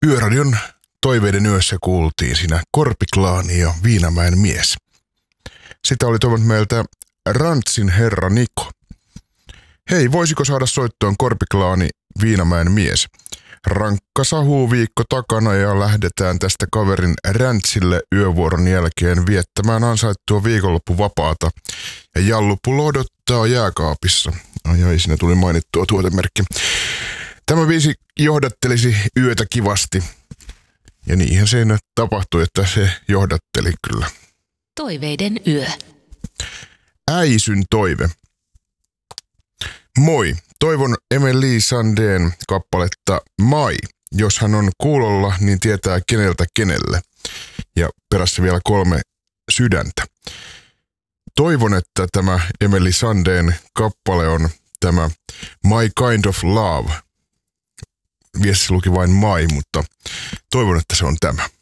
Yöradion toiveiden yössä kuultiin siinä Korpiklaani ja Viinamäen mies. Sitä oli toivonut meiltä Rantsin herra Niko. Hei, voisiko saada soittoon Korpiklaani Viinamäen mies? Rankka sahuviikko takana ja lähdetään tästä kaverin Räntsille yövuoron jälkeen viettämään ansaittua viikonloppuvapaata. Ja Jallupulo odottaa jääkaapissa. Ai, siinä tuli mainittua tuotemerkki. Tämä biisi johdattelisi yötä kivasti. Ja niinhän se tapahtui, että se johdatteli kyllä. Toiveiden yö. Äisyn toive. Moi, toivon Emily Sandén kappaletta Mai. Jos hän on kuulolla, niin tietää keneltä kenelle. Ja perässä vielä 3 sydäntä. Toivon, että tämä Emily Sandén kappale on tämä My Kind of Love. Viestissä luki vain Mai, mutta toivon, että se on tämä.